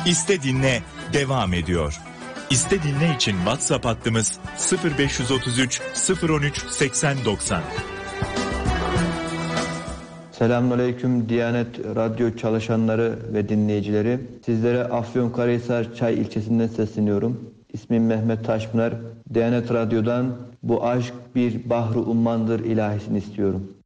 İste Dinle devam ediyor. İste Dinle için WhatsApp hattımız 0533 013 8090. Selamünaleyküm Diyanet Radyo çalışanları ve dinleyicileri. Sizlere Afyonkarahisar Çay ilçesinden sesleniyorum. İsmim Mehmet Taşpınar. Diyanet Radyo'dan bu aşk bir bahru ummandır ilahisini istiyorum.